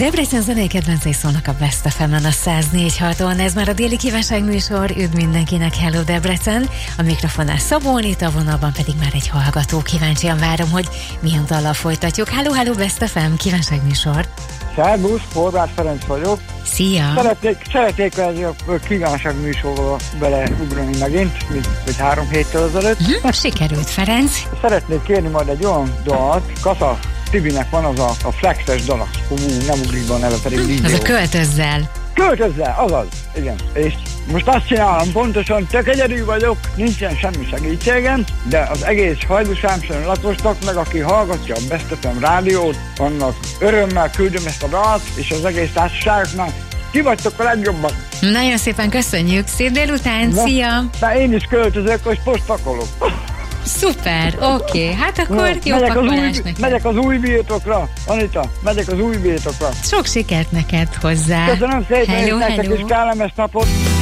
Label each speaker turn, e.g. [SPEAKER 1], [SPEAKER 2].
[SPEAKER 1] Debrecen zenei kedvencei szólnak a Best FM-en a 104.6-on. Ez már a déli kívánságműsor. Üdv mindenkinek, hello Debrecen! A mikrofonnál Szabó Anita, a vonalban pedig már egy hallgató. Kíváncsian várom, hogy milyen dallal folytatjuk. Hello Best FM, kívánságműsor.
[SPEAKER 2] Szerbusz, Horváth Ferenc vagyok.
[SPEAKER 1] Szia!
[SPEAKER 2] Szeretnék ez a kívánságműsorba beleugrani megint, mint 3 héttel ezelőtt.
[SPEAKER 1] Sikerült, Ferenc.
[SPEAKER 2] Szeretnék kérni majd egy olyan dalt, Kassa Tibinek van az a flexes dal, nem ugrik be a neve, pedig így
[SPEAKER 1] Az
[SPEAKER 2] jó.
[SPEAKER 1] a Költözzel.
[SPEAKER 2] Költözzel, azaz, igen. És most azt csinálom, pontosan tök egyedül vagyok, nincsen semmi segítségem, de az egész Hajdúsámson lakosoknak, aki hallgatja a Best FM rádiót, annak örömmel küldöm ezt a dalt, és az egész társaságoknak. Ti vagytok a legjobbak.
[SPEAKER 1] Nagyon szépen köszönjük, szép délután, szia!
[SPEAKER 2] Na, én is költözök, hogy most pakolok.
[SPEAKER 1] Szuper, oké, hát akkor jó pakolás neked.
[SPEAKER 2] Megyek az új birtokra, Anita, megyek az új birtokra.
[SPEAKER 1] Sok sikert neked hozzá.
[SPEAKER 2] Köszönöm szépen,
[SPEAKER 1] hello,
[SPEAKER 2] nektek is kellemes napot.